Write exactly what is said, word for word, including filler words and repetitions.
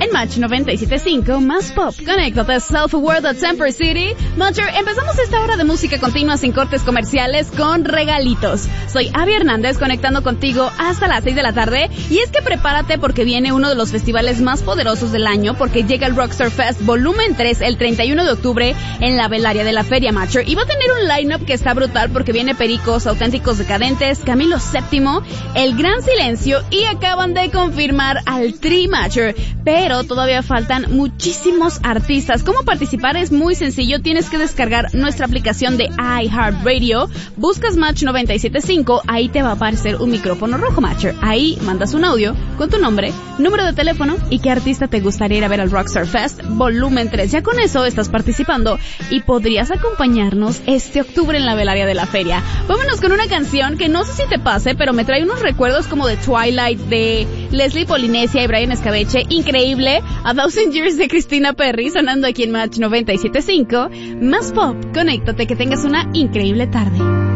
en Match noventa y siete punto cinco, más pop. Conéctate, Self-Aware de Temper City. Matcher, empezamos esta hora de música continua sin cortes comerciales con regalitos. Soy Abby Hernández conectando contigo hasta las seis de la tarde. Y es que prepárate porque viene uno de los festivales más poderosos del año, porque llega el Rockstar Fest Volumen tres el treinta y uno de octubre en la velaria de la Feria Matcher. Y va a tener un line-up que está brutal porque viene Pericos, Auténticos Decadentes, Camilo séptimo, El Gran Silencio y acaban de confirmar al Tri Matcher. Pero todavía faltan muchísimos artistas. ¿Cómo participar? Es muy sencillo. Tienes que descargar nuestra aplicación de iHeartRadio. Buscas Match noventa y siete punto cinco. Ahí te va a aparecer un micrófono rojo, Matcher. Ahí mandas un audio con tu nombre, número de teléfono y qué artista te gustaría ir a ver al Rockstar Fest Volumen tres. Ya con eso estás participando y podrías acompañarnos este octubre en la velaria de la feria. Vámonos con una canción que no sé si te pase, pero me trae unos recuerdos como de Twilight, de Leslie Polinesia y Brian Escabeche. Increíble. A Thousand Years de Christina Perry sonando aquí en Match noventa y siete punto cinco. Más pop. Conéctate, que tengas una increíble tarde.